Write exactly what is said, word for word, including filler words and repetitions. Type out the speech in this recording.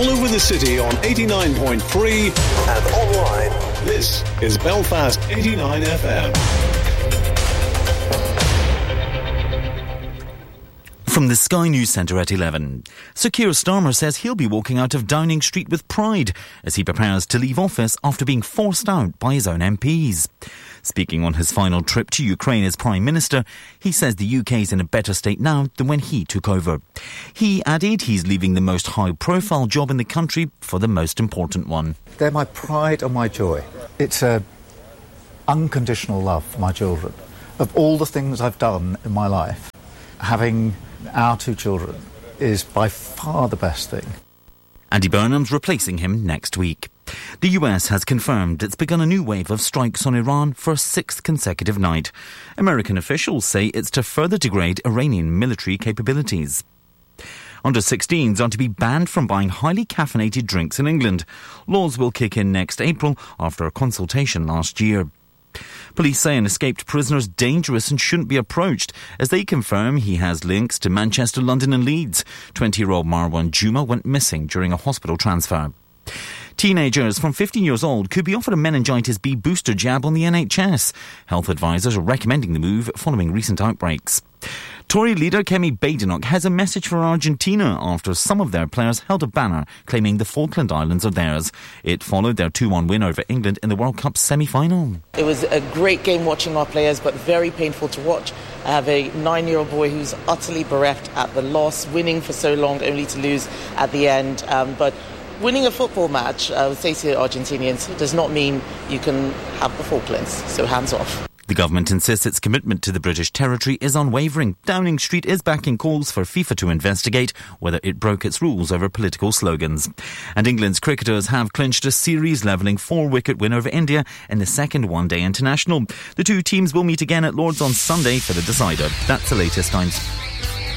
all over the city on eighty-nine point three and online. This is Belfast eighty-nine F M. From the Sky News Centre at eleven. Sir Keir Starmer says he'll be walking out of Downing Street with pride as he prepares to leave office after being forced out by his own M Ps. Speaking on his final trip to Ukraine as Prime Minister, he says the U K is in a better state now than when he took over. He added he's leaving the most high-profile job in the country for the most important one. They're my pride and my joy. It's a unconditional love for my children. Of all the things I've done in my life, having our two children is by far the best thing. Andy Burnham's replacing him next week. The U S has confirmed it's begun a new wave of strikes on Iran for a sixth consecutive night. American officials say it's to further degrade Iranian military capabilities. Under sixteens are to be banned from buying highly caffeinated drinks in England. Laws will kick in next April after a consultation last year. Police say an escaped prisoner is dangerous and shouldn't be approached, as they confirm he has links to Manchester, London and Leeds. twenty-year-old Marwan Juma went missing during a hospital transfer. Teenagers from fifteen years old could be offered a meningitis B booster jab on the N H S. Health advisors are recommending the move following recent outbreaks. Tory leader Kemi Badenoch has a message for Argentina after some of their players held a banner claiming the Falkland Islands are theirs. It followed their two one win over England in the World Cup semi-final. It was a great game watching our players, but very painful to watch. I have a nine-year-old boy who's utterly bereft at the loss, winning for so long only to lose at the end. Um, but winning a football match, I would say to Argentinians, does not mean you can have the Falklands, so hands off. The government insists its commitment to the British territory is unwavering. Downing Street is backing calls for FIFA to investigate whether it broke its rules over political slogans. And England's cricketers have clinched a series-levelling four-wicket win over India in the second one-day international. The two teams will meet again at Lord's on Sunday for the decider. That's the latest times.